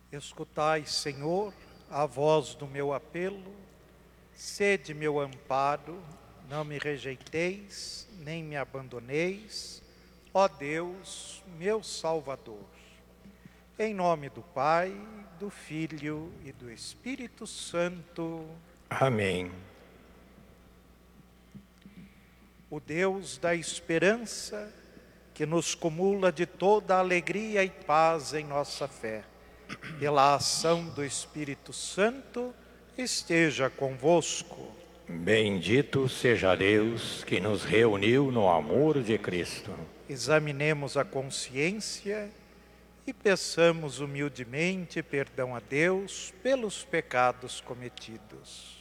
Escutai, Senhor, a voz do meu apelo, sede meu amparo, não me rejeiteis, nem me abandoneis, ó Deus, meu Salvador. Em nome do Pai, do Filho e do Espírito Santo. Amém. O Deus da esperança, que nos cumula de toda alegria e paz em nossa fé, pela ação do Espírito Santo, esteja convosco. Bendito seja Deus que nos reuniu no amor de Cristo. Examinemos a consciência e peçamos humildemente perdão a Deus pelos pecados cometidos.